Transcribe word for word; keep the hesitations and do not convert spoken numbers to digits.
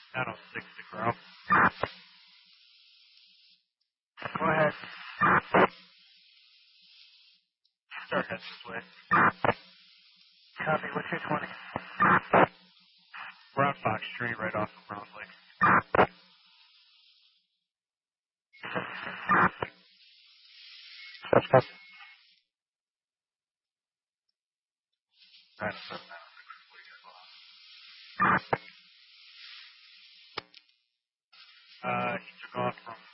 nine oh six to grow. Go ahead. Start head split. Copy. What's your twenty? We're on Fox Street, right off of Brown Lake. That's copy. nine oh seven, nine oh six. What do you got? Uh, he took off from